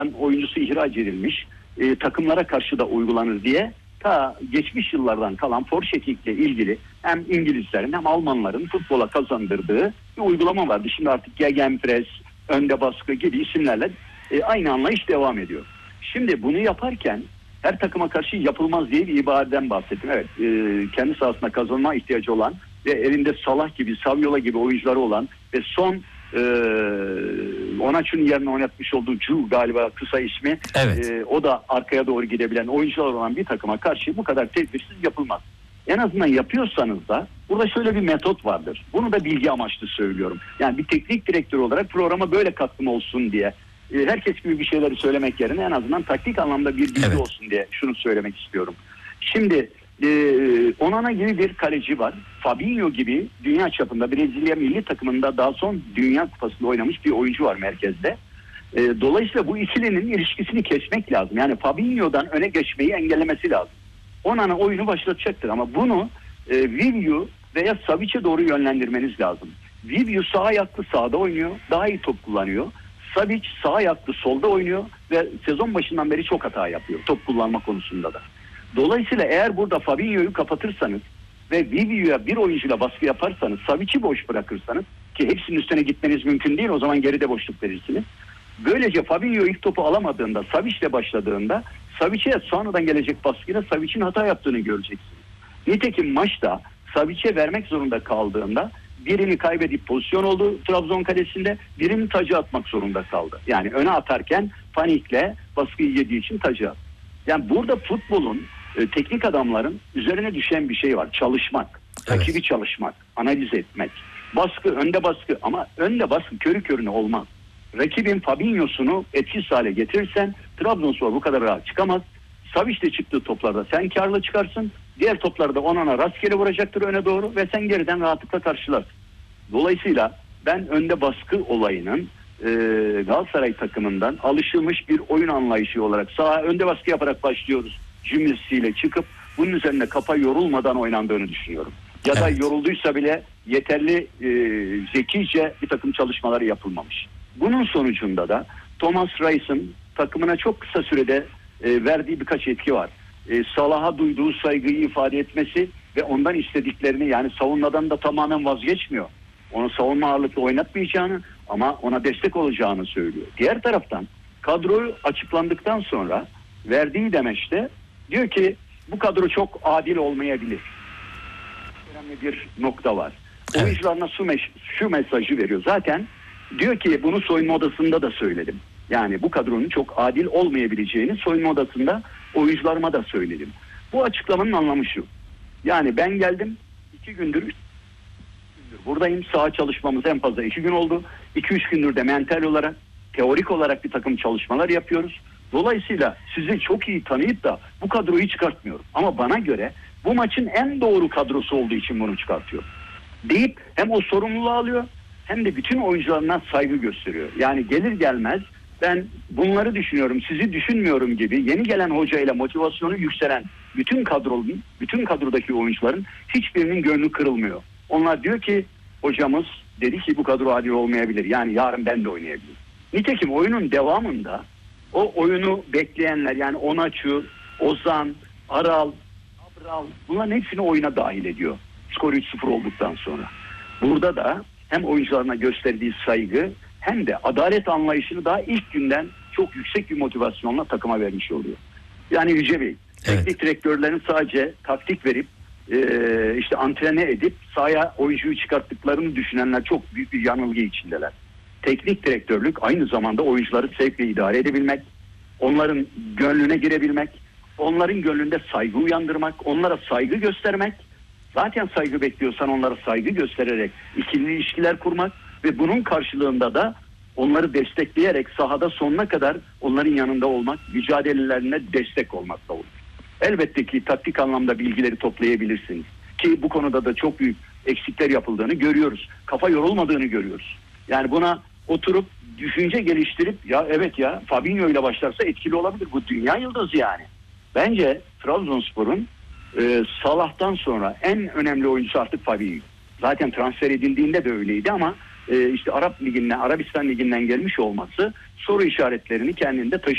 oyuncusu ihraç edilmiş, takımlara karşı da uygulanır diye ta geçmiş yıllardan kalan forşetikle ilgili hem İngilizlerin hem Almanların futbola kazandırdığı bir uygulama vardı. Şimdi artık gegenpress, önde baskı gibi isimlerle aynı anlayış devam ediyor. Şimdi bunu yaparken her takıma karşı yapılmaz diye bir ibareden bahsettim. Evet, kendi sahasında kazanma ihtiyacı olan ve elinde Salah gibi, Saviola gibi oyuncuları olan ve son Onaçu'nun yerine oynatmış olduğu Cu galiba kısa ismi, evet. o da arkaya doğru gidebilen oyuncular olan bir takıma karşı bu kadar tedbirsiz yapılmaz. En azından yapıyorsanız da burada şöyle bir metot vardır. Bunu da bilgi amaçlı söylüyorum. Yani bir teknik direktör olarak programa böyle katkım olsun diye herkes gibi bir şeyleri söylemek yerine en azından taktik anlamda bir bilgi olsun diye şunu söylemek istiyorum. Şimdi Onana gibi bir kaleci var. Fabinho gibi dünya çapında Brezilya milli takımında daha son Dünya Kupası'nda oynamış bir oyuncu var merkezde. Dolayısıyla bu ikilinin ilişkisini kesmek lazım. Yani Fabinho'dan öne geçmeyi engellemesi lazım. Onana oyunu başlatacaktır ama bunu Vivio veya Savic'e doğru yönlendirmeniz lazım. Vivio sağ ayaklı sağda oynuyor. Daha iyi top kullanıyor. Savic sağ ayaklı solda oynuyor ve sezon başından beri çok hata yapıyor top kullanma konusunda da. Dolayısıyla eğer burada Fabinho'yu kapatırsanız ve Vivio'ya bir oyuncuyla baskı yaparsanız, Savic'i boş bırakırsanız ki hepsinin üstüne gitmeniz mümkün değil, o zaman geride boşluk verirsiniz. Böylece Fabinho ilk topu alamadığında, Savic'le başladığında Savic'e sonradan gelecek baskıyla Savic'in hata yaptığını göreceksiniz. Nitekim maçta Savic'e vermek zorunda kaldığında birini kaybedip pozisyon oldu Trabzon kalesinde, birini tacı atmak zorunda kaldı. Yani öne atarken panikle baskıyı yediği için tacı attı. Yani burada futbolun, teknik adamların üzerine düşen bir şey var. Çalışmak, rakibi çalışmak, analiz etmek. Baskı, önde baskı ama önde baskı körü körüne olmaz. Rakibin Fabinho'sunu etkisiz hale getirirsen Trabzonspor bu kadar rahat çıkamaz. Savic'le çıktığı toplarda sen karlı çıkarsın. Diğer toplarda Onana rastgele vuracaktır öne doğru ve sen geriden rahatlıkla karşılarsın. Dolayısıyla ben önde baskı olayının Galatasaray takımından alışılmış bir oyun anlayışı olarak sağa önde baskı yaparak başlıyoruz cümlesiyle çıkıp bunun üzerine kafa yorulmadan oynandığını düşünüyorum. Ya da yorulduysa bile yeterli zekice bir takım çalışmaları yapılmamış. Bunun sonucunda da Thomas Reis'in takımına çok kısa sürede verdiği birkaç etki var. Salah'a duyduğu saygıyı ifade etmesi ve ondan istediklerini, yani savunmadan da tamamen vazgeçmiyor. Onu savunma ağırlıklı oynatmayacağını ama ona destek olacağını söylüyor. Diğer taraftan kadro açıklandıktan sonra verdiği demeçte diyor ki bu kadro çok adil olmayabilir. Önemli bir nokta var. Oyuncularına şu mesajı veriyor. Zaten diyor ki bunu soyunma odasında da söyledim. Yani bu kadronun çok adil olmayabileceğini soyunma odasında oyuncularıma da söyledim. Bu açıklamanın anlamı şu. Yani ben geldim 2 gündür buradayım. Saha çalışmamız en fazla 2 gün oldu. 2-3 gündür de mental olarak, teorik olarak bir takım çalışmalar yapıyoruz. Dolayısıyla sizi çok iyi tanıyıp da bu kadroyu çıkartmıyorum. Ama bana göre bu maçın en doğru kadrosu olduğu için bunu çıkartıyor. Deyip hem o sorumluluğu alıyor hem de bütün oyuncularına saygı gösteriyor. Yani gelir gelmez ben bunları düşünüyorum, sizi düşünmüyorum gibi yeni gelen hocayla motivasyonu yükselen bütün kadrodaki oyuncuların hiçbirinin gönlü kırılmıyor. Onlar diyor ki hocamız dedi ki bu kadro adil olmayabilir. Yani yarın ben de oynayabilirim. Nitekim oyunun devamında o oyunu bekleyenler, yani Onaçu, Ozan, Aral, Abral, bunların hepsini oyuna dahil ediyor. Skor 3-0 olduktan sonra. Burada da hem oyuncularına gösterdiği saygı hem de adalet anlayışını daha ilk günden çok yüksek bir motivasyonla takıma vermiş oluyor. Yani Yüce Bey, teknik direktörlerin sadece taktik verip işte antrene edip sahaya oyuncuyu çıkarttıklarını düşünenler çok büyük bir yanılgı içindeler. Teknik direktörlük aynı zamanda oyuncuları sevk ve idare edebilmek, onların gönlüne girebilmek, onların gönlünde saygı uyandırmak, onlara saygı göstermek. Zaten saygı bekliyorsan onlara saygı göstererek ikili ilişkiler kurmak ve bunun karşılığında da onları destekleyerek sahada sonuna kadar onların yanında olmak, mücadelelerine destek olmakla olur. Elbette ki taktik anlamda bilgileri toplayabilirsiniz. Ki bu konuda da çok büyük eksikler yapıldığını görüyoruz. Kafa yorulmadığını görüyoruz. Yani buna oturup düşünce geliştirip ya evet ya Fabinho ile başlarsa etkili olabilir. Bu dünya yıldızı yani. Bence Trabzonspor'un Salah'tan sonra en önemli oyuncusu artık Fabinho. Zaten transfer edildiğinde de öyleydi ama işte Arabistan Ligi'nden gelmiş olması soru işaretlerini kendinde taşıyor.